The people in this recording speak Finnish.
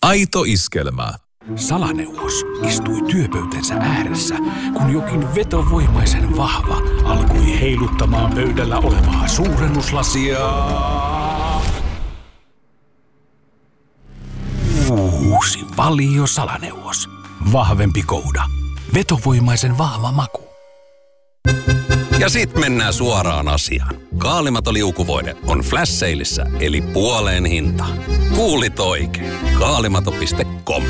Aito iskelmä. Salaneuvos istui työpöytänsä ääressä, kun jokin vetovoimaisen vahva alkoi heiluttamaan pöydällä olevaa suurennuslasia. Uusi Valio Salaneuvos. Vahvempi kouda. Vetovoimaisen vahva maku. Ja sit mennään suoraan asiaan. Kaalimato liukuvoide on flash saleissa, eli puoleen hintaan. Kuulit oikein. Kaalimato.com